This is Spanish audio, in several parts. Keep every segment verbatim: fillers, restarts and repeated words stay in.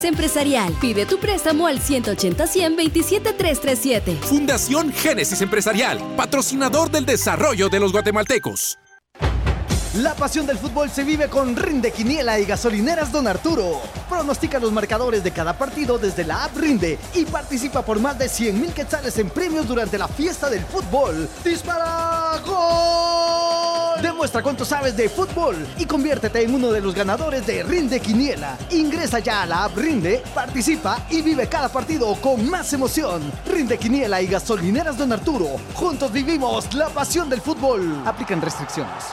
Empresarial. Pide tu préstamo al ciento ochenta, cien, veintisiete, trescientos treinta y siete. Fundación Génesis Empresarial, patrocinador del desarrollo de los guatemaltecos. La pasión del fútbol se vive con Rinde Quiniela y Gasolineras Don Arturo. Pronostica los marcadores de cada partido desde la app Rinde y participa por más de cien mil quetzales en premios durante la fiesta del fútbol. ¡Dispara! ¡Gol! Demuestra cuánto sabes de fútbol y conviértete en uno de los ganadores de Rinde Quiniela. Ingresa ya a la app Rinde, participa y vive cada partido con más emoción. Rinde Quiniela y Gasolineras Don Arturo. Juntos vivimos la pasión del fútbol. Aplican restricciones.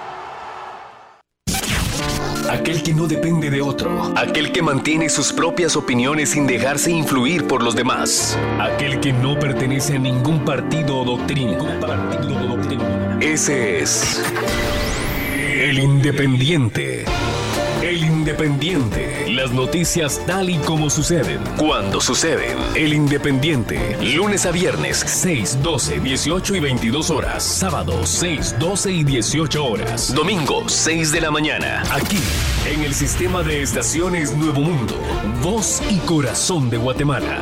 Aquel que no depende de otro. Aquel que mantiene sus propias opiniones sin dejarse influir por los demás. Aquel que no pertenece a ningún partido o doctrina. Partido o doctrina. Ese es el Independiente. El Independiente. Las noticias tal y como suceden. Cuando suceden. El Independiente. Lunes a viernes, seis, doce, dieciocho y veintidós horas. Sábado, seis, doce y dieciocho horas. Domingo, seis de la mañana. Aquí, en el sistema de estaciones Nuevo Mundo. Voz y corazón de Guatemala.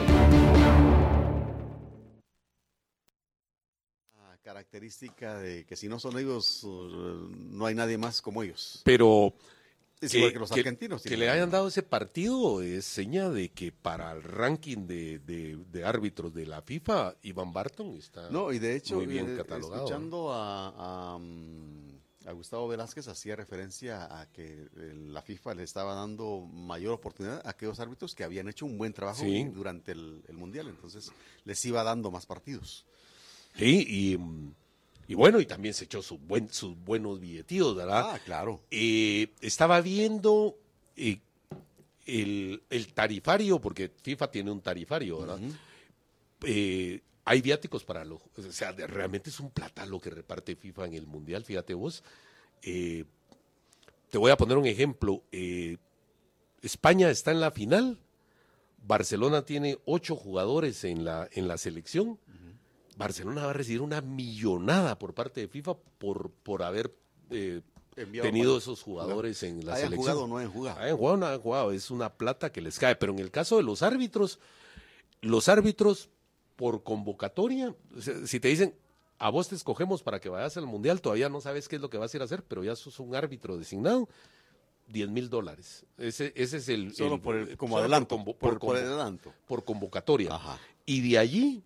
Característica de que si no son ellos, no hay nadie más como ellos. Pero... Es que, igual que los que, argentinos. Que le hayan dado ese partido es seña de que para el ranking de, de, de árbitros de la FIFA, Iván Barton está no, y de hecho, muy bien eh, catalogado. Escuchando a, a, a Gustavo Velázquez, hacía referencia a que la FIFA le estaba dando mayor oportunidad a aquellos árbitros que habían hecho un buen trabajo sí. durante el, el Mundial. Entonces, les iba dando más partidos. Sí, y... Y bueno, y también se echó su buen, sus buenos billetíos, ¿verdad? Ah, claro. Eh, estaba viendo eh, el, el tarifario, porque FIFA tiene un tarifario, ¿verdad? Uh-huh. Eh, hay viáticos para los... O sea, de, realmente es un platal lo que reparte FIFA en el Mundial, fíjate vos. Eh, te voy a poner un ejemplo. Eh, España está en la final. Barcelona tiene ocho jugadores en la, en la selección. Uh-huh. Barcelona va a recibir una millonada por parte de FIFA por, por haber eh, tenido para, esos jugadores en la hayan selección. Jugado o no hayan jugado. Hayan jugado o no hayan jugado. Es una plata que les cae. Pero en el caso de los árbitros, los árbitros por convocatoria, o sea, si te dicen, a vos te escogemos para que vayas al Mundial, todavía no sabes qué es lo que vas a ir a hacer, pero ya sos un árbitro designado, diez mil dólares. Ese, ese es el... Solo el, por el, como solo adelanto. Por, por, por, por, por adelanto. Por convocatoria. Ajá. Y de allí...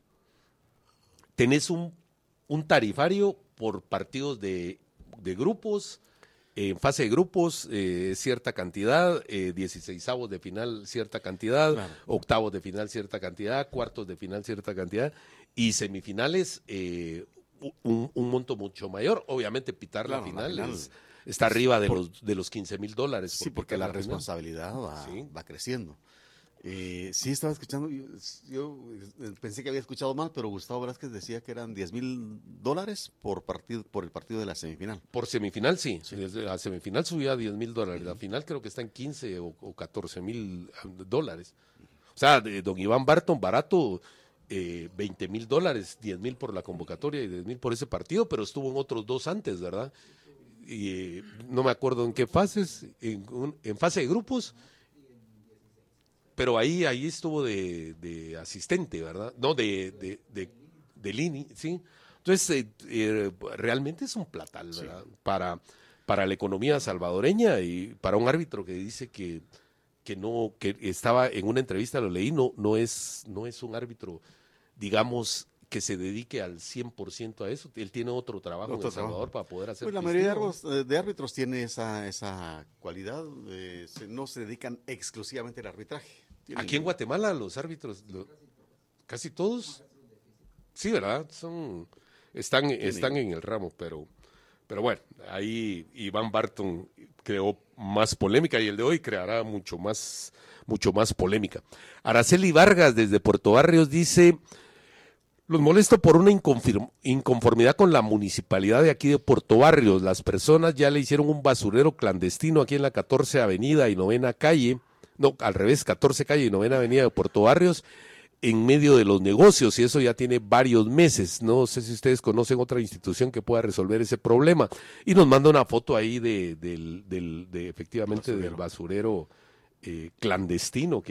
tenés un, un tarifario por partidos de, de grupos, en fase de grupos eh, cierta cantidad, eh, dieciseisavos de final cierta cantidad, claro. octavos de final cierta cantidad, cuartos de final cierta cantidad, y semifinales eh, un, un monto mucho mayor. Obviamente pitar claro, la final, la final es, está arriba de por, los de los quince mil dólares. Sí, porque la responsabilidad va, ¿sí? va creciendo. Eh, sí, estaba escuchando, yo, yo pensé que había escuchado mal, pero Gustavo Velázquez decía que eran diez mil dólares por partido, por el partido de la semifinal. Por semifinal, sí. sí. Desde la semifinal subía a diez mil dólares. La final creo que está en quince o, o catorce mil dólares. O sea, de don Iván Barton, barato, eh, veinte mil dólares, diez mil por la convocatoria y diez mil por ese partido, pero estuvo en otros dos antes, ¿verdad? Y eh, no me acuerdo en qué fases, en, un, en fase de grupos. Pero ahí ahí estuvo de, de asistente, ¿verdad? No, de, de, de, de Lini, ¿sí? Entonces, eh, eh, realmente es un platal, ¿verdad? Sí. Para, para la economía salvadoreña y para un árbitro que dice que, que no, que estaba en una entrevista, lo leí, no, no es, no es un árbitro, digamos, que se dedique al cien por ciento a eso. Él tiene otro trabajo otro en El Salvador trabajo. Para poder hacer. Pues la mayoría de árbitros, de árbitros tiene esa, esa cualidad, eh, se, no se dedican exclusivamente al arbitraje. Tienen... Aquí en Guatemala los árbitros, lo, casi todos, sí, ¿verdad? Son, están, están en el ramo, pero, pero bueno, ahí Iván Barton creó más polémica y el de hoy creará mucho más, mucho más polémica. Araceli Vargas desde Puerto Barrios dice: los molesto por una inconformidad con la municipalidad de aquí de Puerto Barrios. Las personas ya le hicieron un basurero clandestino aquí en la catorce Avenida y novena Calle. No, al revés, catorce Calle y novena Avenida de Puerto Barrios, en medio de los negocios, y eso ya tiene varios meses. No sé si ustedes conocen otra institución que pueda resolver ese problema. Y nos manda una foto ahí de, del, del, de efectivamente, basurero. del basurero eh, clandestino que